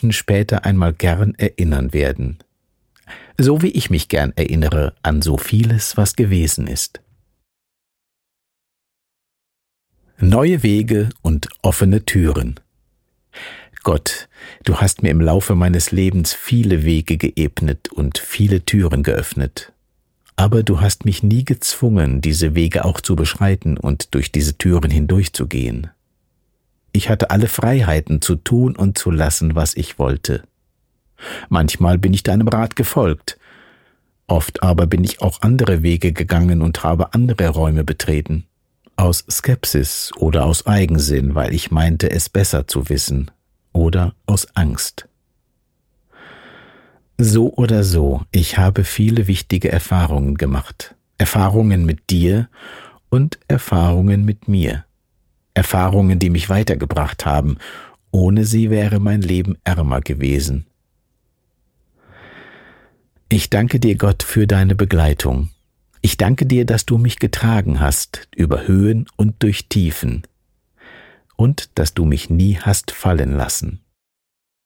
Menschen später einmal gern erinnern werden. So wie ich mich gern erinnere an so vieles, was gewesen ist. Neue Wege und offene Türen. Gott, du hast mir im Laufe meines Lebens viele Wege geebnet und viele Türen geöffnet. Aber du hast mich nie gezwungen, diese Wege auch zu beschreiten und durch diese Türen hindurchzugehen. Ich hatte alle Freiheiten zu tun und zu lassen, was ich wollte. Manchmal bin ich deinem Rat gefolgt, oft aber bin ich auch andere Wege gegangen und habe andere Räume betreten. Aus Skepsis oder aus Eigensinn, weil ich meinte, es besser zu wissen, oder aus Angst. So oder so, ich habe viele wichtige Erfahrungen gemacht. Erfahrungen mit dir und Erfahrungen mit mir. Erfahrungen, die mich weitergebracht haben. Ohne sie wäre mein Leben ärmer gewesen. Ich danke dir, Gott, für deine Begleitung. Ich danke dir, dass du mich getragen hast, über Höhen und durch Tiefen, und dass du mich nie hast fallen lassen.